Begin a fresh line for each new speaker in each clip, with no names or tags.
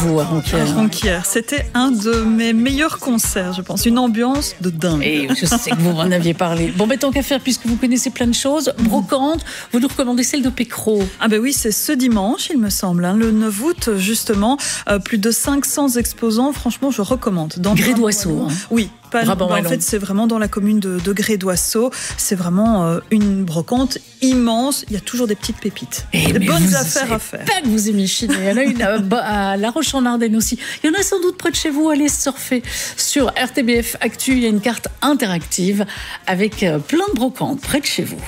vous à Ronquières?
Ronquières, c'était un de mes meilleurs concerts, je pense. Une ambiance de dingue.
Et je sais que vous m'en aviez parlé. Bon, tant qu'à faire, puisque vous connaissez plein de choses, brocante, vous nous recommandez celle de Pécrot.
Ah ben oui, c'est ce dimanche, il me semble, le 9 août, justement. Plus de 500 exposants, franchement, je recommande. Dans
Gré-d'Oisseau.
Oui. En fait, c'est vraiment dans la commune de Gré-d'Oisseau. C'est vraiment une brocante immense. Il y a toujours des petites pépites. Des bonnes affaires à faire.
Pas que vous aimez chiner. Il y en a une à La Roche-en-Ardenne aussi. Il y en a sans doute près de chez vous. Allez surfer sur RTBF Actu. Il y a une carte interactive avec plein de brocantes près de chez vous.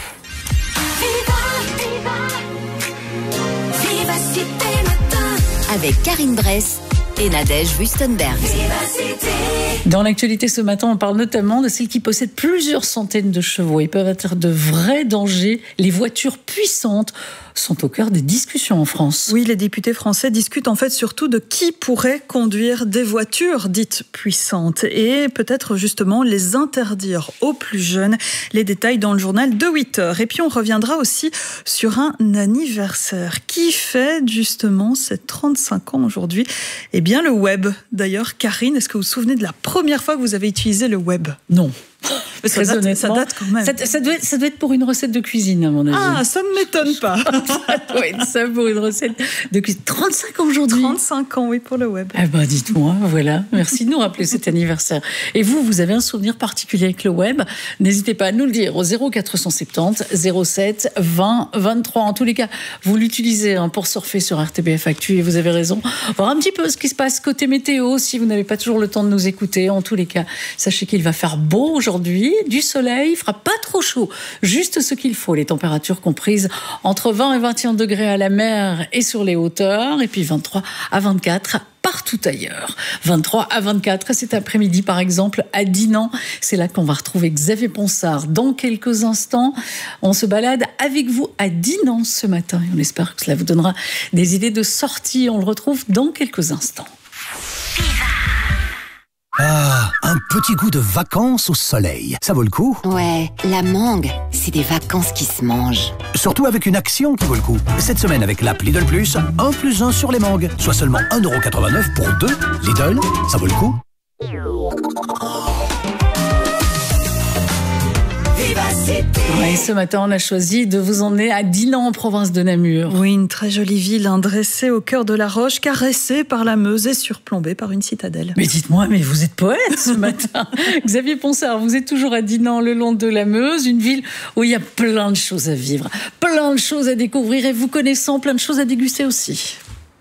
Vivacité matin avec Karine Bress et Nadège Wüstenberg.
Dans l'actualité ce matin, on parle notamment de celles qui possèdent plusieurs centaines de chevaux. Ils peuvent être de vrais dangers. Les voitures puissantes sont au cœur des discussions en France.
Oui, les députés français discutent en fait surtout de qui pourrait conduire des voitures dites puissantes et peut-être justement les interdire aux plus jeunes. Les détails dans le journal de 8h. Et puis on reviendra aussi sur un anniversaire. Qui fête justement ses 35 ans aujourd'hui? Eh bien le web. D'ailleurs, Karine, est-ce que vous vous souvenez de la première fois que vous avez utilisé le web?
Non.
Ça date quand même.
Ça doit être pour une recette de cuisine, à mon avis.
Ah, ça ne m'étonne pas.
Ça doit être ça pour une recette de cuisine. 35 ans aujourd'hui.
35 ans, oui, pour le web.
Ah ben, dites-moi, voilà. Merci de nous rappeler cet anniversaire. Et vous avez un souvenir particulier avec le web? N'hésitez pas à nous le dire au 0470 07 20 23. En tous les cas, vous l'utilisez pour surfer sur RTBF Actu et vous avez raison. Voir un petit peu ce qui se passe côté météo si vous n'avez pas toujours le temps de nous écouter. En tous les cas, sachez qu'il va faire beau aujourd'hui, du soleil, il fera pas trop chaud, juste ce qu'il faut. Les températures comprises entre 20 et 21 degrés à la mer et sur les hauteurs, et puis 23 à 24 partout ailleurs. 23 à 24 cet après-midi, par exemple, à Dinan. C'est là qu'on va retrouver Xavier Ponsard dans quelques instants. On se balade avec vous à Dinan ce matin et on espère que cela vous donnera des idées de sortie. On le retrouve dans quelques instants.
Ah, un petit goût de vacances au soleil. Ça vaut le coup?
Ouais, la mangue, c'est des vacances qui se mangent.
Surtout avec une action qui vaut le coup. Cette semaine avec l'app Lidl Plus, 1 plus 1 sur les mangues. Soit seulement 1,89€ pour 2. Lidl, ça vaut le coup?
Et ce matin, on a choisi de vous emmener à Dinan, en province de Namur.
Oui, une très jolie ville, dressée au cœur de la roche, caressée par la Meuse et surplombée par une citadelle.
Mais dites-moi, mais vous êtes poète ce matin. Xavier Ponsard, vous êtes toujours à Dinan, le long de la Meuse, une ville où il y a plein de choses à vivre, plein de choses à découvrir et vous connaissant, plein de choses à déguster aussi.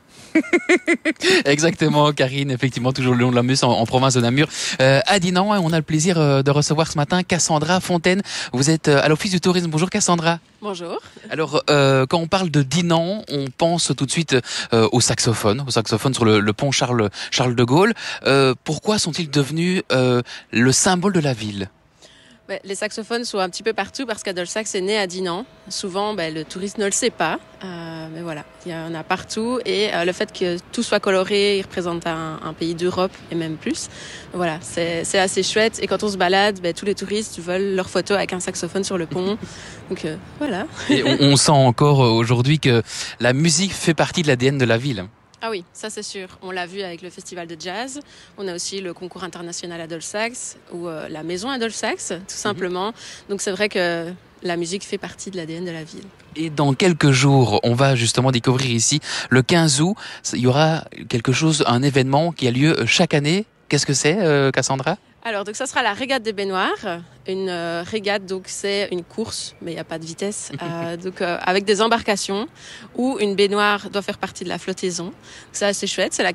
Exactement, Karine, effectivement, toujours le long de la Meuse en province de Namur. À Dinan, on a le plaisir de recevoir ce matin Cassandra Fontaine. Vous êtes à l'Office du tourisme. Bonjour Cassandra.
Bonjour.
Alors, quand on parle de Dinan, on pense tout de suite au saxophone sur le pont Charles de Gaulle. Pourquoi sont-ils devenus le symbole de la ville ?
Ouais, les saxophones sont un petit peu partout parce qu'Adolphe Sax est né à Dinan. Souvent, le touriste ne le sait pas. Mais voilà, il y en a partout. Et le fait que tout soit coloré, il représente un pays d'Europe et même plus. Voilà, c'est assez chouette. Et quand on se balade, tous les touristes veulent leur photo avec un saxophone sur le pont. Donc voilà.
Et on sent encore aujourd'hui que la musique fait partie de l'ADN de la ville.
Ah oui, ça c'est sûr. On l'a vu avec le festival de jazz. On a aussi le concours international Adolphe Sax ou la maison Adolphe Sax, tout simplement. Donc c'est vrai que la musique fait partie de l'ADN de la ville.
Et dans quelques jours, on va justement découvrir ici, le 15 août, il y aura un événement qui a lieu chaque année. Qu'est-ce que c'est, Cassandra ?
Alors, donc ça sera la régate des baignoires. Une régate, donc c'est une course, mais il n'y a pas de vitesse. Avec des embarcations où une baignoire doit faire partie de la flottaison. C'est assez chouette. C'est la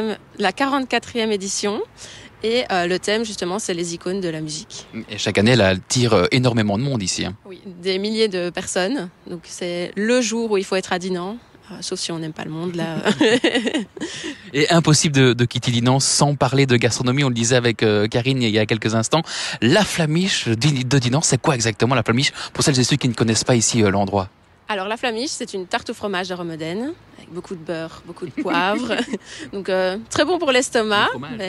44e édition. Et le thème, justement, c'est les icônes de la musique.
Et chaque année, elle attire énormément de monde ici.
Oui, des milliers de personnes. Donc c'est le jour où il faut être à Dinan. Sauf si on n'aime pas le monde, là.
Et impossible de quitter Dinan sans parler de gastronomie. On le disait avec Karine il y a quelques instants. La flamiche de Dinan, c'est quoi exactement la flamiche pour celles et ceux qui ne connaissent pas ici l'endroit ?
Alors la flamiche, c'est une tarte au fromage de Romodène, avec beaucoup de beurre, beaucoup de poivre. Donc très bon pour l'estomac.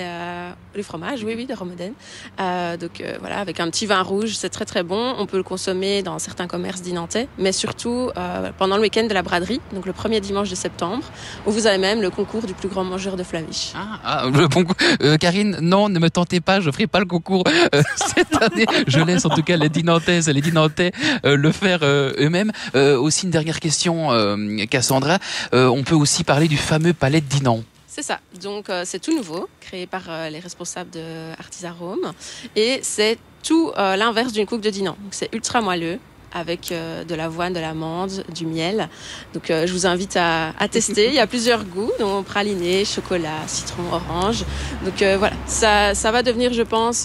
Le fromage, oui, de Romodène. Voilà, avec un petit vin rouge, c'est très très bon. On peut le consommer dans certains commerces dinantais, mais surtout pendant le week-end de la braderie, donc le premier dimanche de septembre, où vous avez même le concours du plus grand mangeur de Flamish.
Le bon coup. Karine, non, ne me tentez pas, je ferai pas le concours cette année. Je laisse en tout cas les Dinantaises et les Dinantais le faire eux-mêmes. Aussi une dernière question, Cassandra. On peut aussi parler du fameux palais de Dinan.
C'est ça. Donc, c'est tout nouveau, créé par les responsables de Artisarome. Et c'est tout l'inverse d'une couque de Dinan. Donc, c'est ultra moelleux, avec de l'avoine, de l'amande, du miel. Donc, je vous invite à tester. Il y a plusieurs goûts, donc praliné, chocolat, citron, orange. Donc, voilà. Ça va devenir, je pense,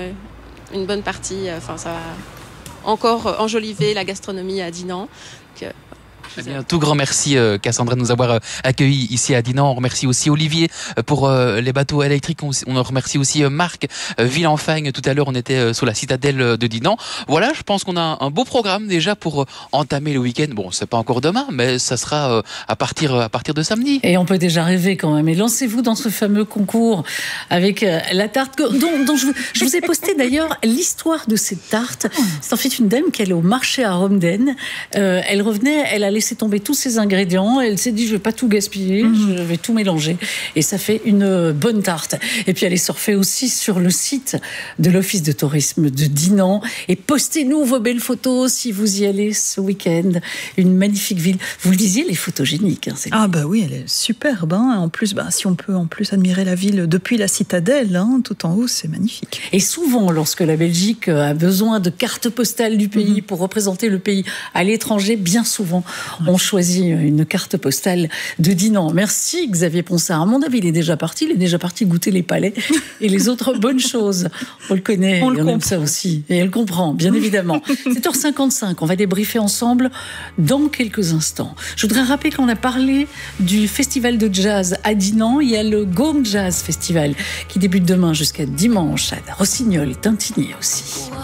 une bonne partie. Ça va encore enjoliver la gastronomie à Dinan. Donc,
eh bien, tout grand merci Cassandra de nous avoir accueillis ici à Dinan. On remercie aussi Olivier pour les bateaux électriques. On remercie aussi Marc Villenfagne. Tout à l'heure, on était sur la citadelle de Dinan. Voilà, je pense qu'on a un beau programme déjà pour entamer le week-end. Bon, c'est pas encore demain, mais ça sera à partir de samedi.
Et on peut déjà rêver quand même. Et lancez-vous dans ce fameux concours avec la tarte dont je vous ai posté d'ailleurs l'histoire de cette tarte. C'est en fait une dame qui allait au marché à Romden. Elle revenait, elle a laissé tomber tous ses ingrédients. Elle s'est dit, je vais pas tout gaspiller, je vais tout mélanger. Et ça fait une bonne tarte. Et puis, allez surfer aussi sur le site de l'Office de tourisme de Dinan. Et postez-nous vos belles photos si vous y allez ce week-end. Une magnifique ville. Vous le disiez, elle est photogénique.
Oui, elle est superbe. En plus, si on peut en plus admirer la ville depuis la citadelle, tout en haut, c'est magnifique.
Et souvent, lorsque la Belgique a besoin de cartes postales du pays pour représenter le pays à l'étranger, bien souvent, on choisit une carte postale de Dinan. Merci Xavier Ponsard. À mon avis, il est déjà parti goûter les palais et les autres bonnes choses. On le connaît, on aime ça aussi. Et elle comprend, bien évidemment. 7h55, on va débriefer ensemble dans quelques instants. Je voudrais rappeler qu'on a parlé du festival de jazz à Dinan. Il y a le Gaume Jazz Festival qui débute demain jusqu'à dimanche à Rossignol et Tintigny aussi.